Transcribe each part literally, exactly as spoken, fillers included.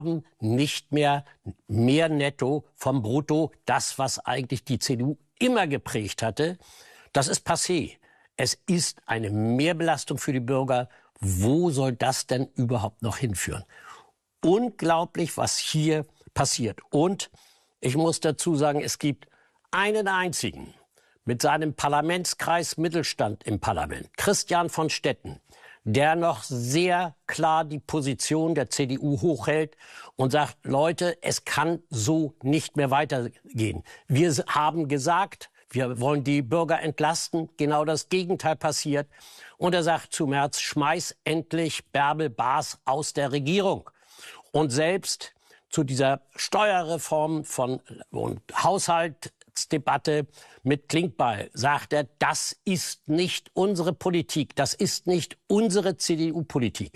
nicht mehr mehr netto vom Brutto, das, was eigentlich die C D U immer geprägt hatte. Das ist passé. Es ist eine Mehrbelastung für die Bürger. Wo soll das denn überhaupt noch hinführen? Unglaublich, was hier passiert. Und ich muss dazu sagen, es gibt einen einzigen mit seinem Parlamentskreis Mittelstand im Parlament, Christian von Stetten, der noch sehr klar die Position der C D U hochhält und sagt, Leute, es kann so nicht mehr weitergehen. Wir haben gesagt, wir wollen die Bürger entlasten. Genau das Gegenteil passiert. Und er sagt zu Merz, schmeiß endlich Bärbel Baas aus der Regierung. Und selbst zu dieser Steuerreform von und Haushaltsdebatte mit Klinkbeil sagt er, das ist nicht unsere Politik, das ist nicht unsere C D U-Politik.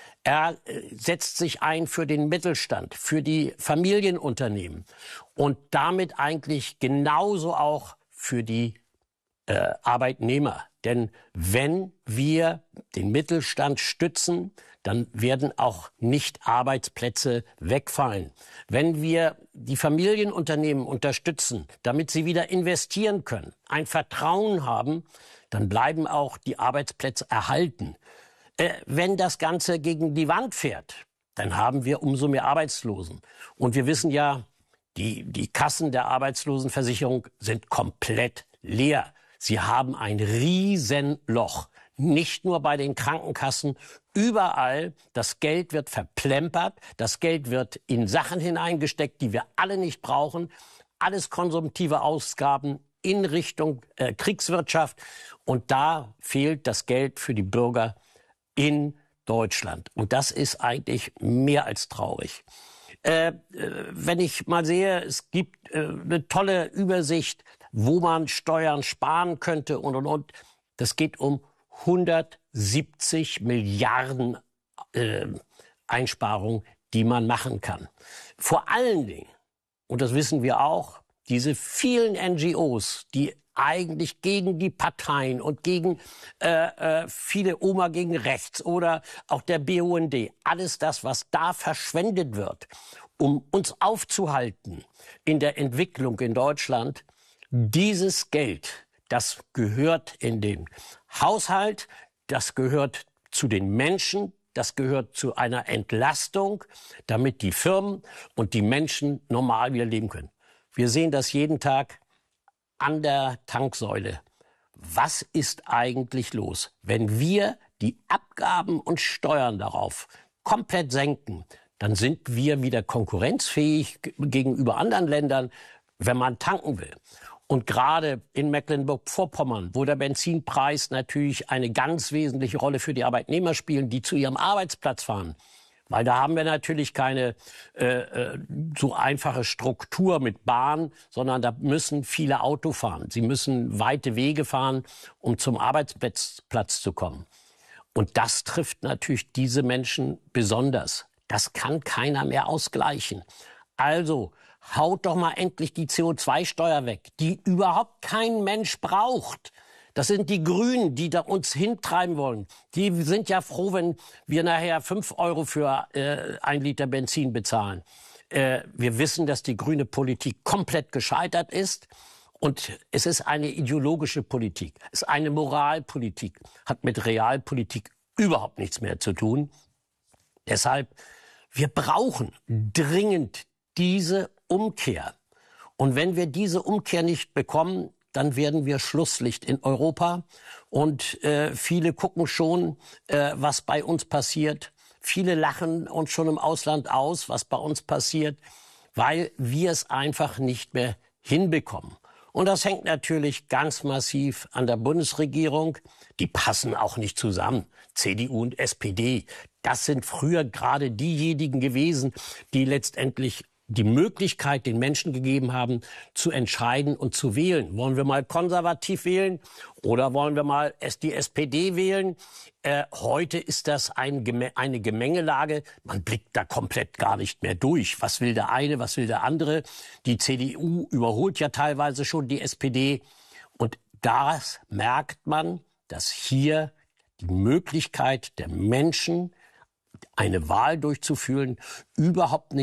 Er setzt sich ein für den Mittelstand, für die Familienunternehmen und damit eigentlich genauso auch für die äh, Arbeitnehmer. Denn wenn wir den Mittelstand stützen, dann werden auch nicht Arbeitsplätze wegfallen. Wenn wir die Familienunternehmen unterstützen, damit sie wieder investieren können, ein Vertrauen haben, dann bleiben auch die Arbeitsplätze erhalten. Äh, wenn das Ganze gegen die Wand fährt, dann haben wir umso mehr Arbeitslosen. Und wir wissen ja, die, die Kassen der Arbeitslosenversicherung sind komplett leer. Sie haben ein Riesenloch. Nicht nur bei den Krankenkassen, überall. Das Geld wird verplempert, das Geld wird in Sachen hineingesteckt, die wir alle nicht brauchen. Alles konsumtive Ausgaben in Richtung äh, Kriegswirtschaft. Und da fehlt das Geld für die Bürger in Deutschland. Und das ist eigentlich mehr als traurig. Äh, wenn ich mal sehe, es gibt äh, eine tolle Übersicht, wo man Steuern sparen könnte und, und, und. Das geht um hundertsiebzig Milliarden äh, Einsparungen, die man machen kann. Vor allen Dingen, und das wissen wir auch, diese vielen N G Os, die eigentlich gegen die Parteien und gegen äh, äh, viele Oma gegen rechts oder auch der B U N D, alles das, was da verschwendet wird, um uns aufzuhalten in der Entwicklung in Deutschland, dieses Geld, das gehört in den Haushalt, das gehört zu den Menschen, das gehört zu einer Entlastung, damit die Firmen und die Menschen normal wieder leben können. Wir sehen das jeden Tag an der Tanksäule. Was ist eigentlich los? Wenn wir die Abgaben und Steuern darauf komplett senken, dann sind wir wieder konkurrenzfähig gegenüber anderen Ländern, wenn man tanken will. Und gerade in Mecklenburg-Vorpommern, wo der Benzinpreis natürlich eine ganz wesentliche Rolle für die Arbeitnehmer spielt, die zu ihrem Arbeitsplatz fahren, weil da haben wir natürlich keine äh, so einfache Struktur mit Bahn, sondern da müssen viele Auto fahren. Sie müssen weite Wege fahren, um zum Arbeitsplatz zu kommen. Und das trifft natürlich diese Menschen besonders. Das kann keiner mehr ausgleichen. Also haut doch mal endlich die C O zwei Steuer weg, die überhaupt kein Mensch braucht. Das sind die Grünen, die da uns hintreiben wollen. Die sind ja froh, wenn wir nachher fünf Euro für äh, ein Liter Benzin bezahlen. Äh, wir wissen, dass die grüne Politik komplett gescheitert ist. Und es ist eine ideologische Politik. Es ist eine Moralpolitik. Hat mit Realpolitik überhaupt nichts mehr zu tun. Deshalb, wir brauchen dringend diese Umkehr. Und wenn wir diese Umkehr nicht bekommen, dann werden wir Schlusslicht in Europa. Und äh, viele gucken schon, äh, was bei uns passiert. Viele lachen uns schon im Ausland aus, was bei uns passiert, weil wir es einfach nicht mehr hinbekommen. Und das hängt natürlich ganz massiv an der Bundesregierung. Die passen auch nicht zusammen, C D U und S P D. Das sind früher gerade diejenigen gewesen, die letztendlich die Möglichkeit den Menschen gegeben haben, zu entscheiden und zu wählen. Wollen wir mal konservativ wählen oder wollen wir mal die S P D wählen? Äh, heute ist das ein Geme- eine Gemengelage. Man blickt da komplett gar nicht mehr durch. Was will der eine, was will der andere? Die C D U überholt ja teilweise schon die S P D. Und das merkt man, dass hier die Möglichkeit der Menschen eine Wahl durchzuführen, überhaupt nicht